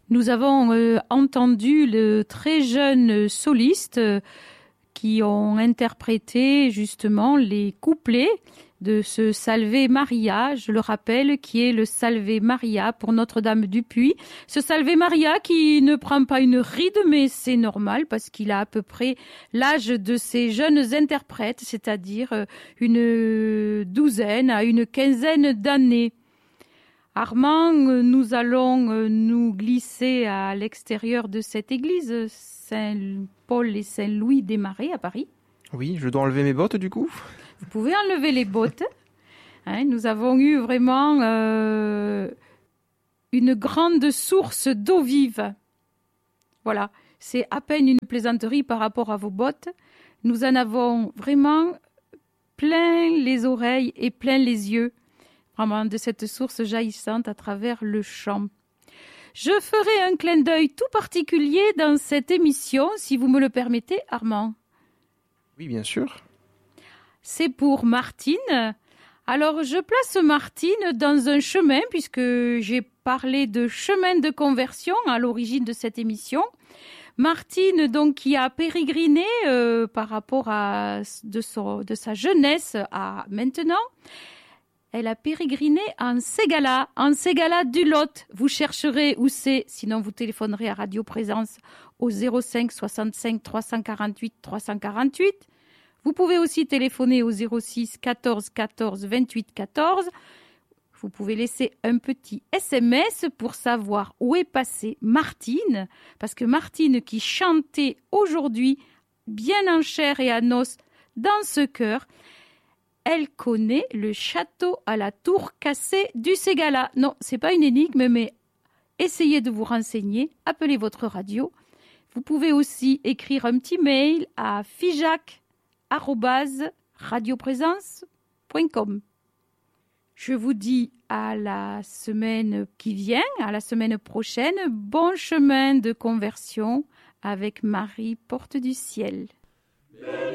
Nous avons entendu le très jeune soliste qui ont interprété justement les couplets de ce Salve Maria, je le rappelle, qui est le Salve Maria pour Notre-Dame du Puy. Ce Salve Maria qui ne prend pas une ride, mais c'est normal parce qu'il a à peu près l'âge de ces jeunes interprètes, c'est-à-dire une douzaine à une quinzaine d'années. Armand, nous allons nous glisser à l'extérieur de cette église, Saint-Paul et Saint-Louis des Marais à Paris. Oui, je dois enlever mes bottes du coup. Vous pouvez enlever les bottes. Nous avons eu vraiment une grande source d'eau vive. Voilà, c'est à peine une plaisanterie par rapport à vos bottes. Nous en avons vraiment plein les oreilles et plein les yeux, vraiment de cette source jaillissante à travers le chant. Je ferai un clin d'œil tout particulier dans cette émission, si vous me le permettez, Armand. Oui, bien sûr. C'est pour Martine. Alors, je place Martine dans un chemin, puisque j'ai parlé de chemin de conversion à l'origine de cette émission. Martine, donc, qui a pérégriné par rapport à de sa jeunesse à maintenant. Elle a pérégriné en Ségala du Lot. Vous chercherez où c'est, sinon vous téléphonerez à Radio Présence au 05 65 348 348. Vous pouvez aussi téléphoner au 06 14 14 28 14. Vous pouvez laisser un petit SMS pour savoir où est passée Martine, parce que Martine qui chantait aujourd'hui bien en chair et en os dans ce chœur, elle connaît le château à la tour cassée du Ségala. Non, c'est pas une énigme, mais essayez de vous renseigner, appelez votre radio. Vous pouvez aussi écrire un petit mail à fijac@radioprésence.com. Je vous dis à la semaine qui vient, à la semaine prochaine. Bon chemin de conversion avec Marie Porte du Ciel.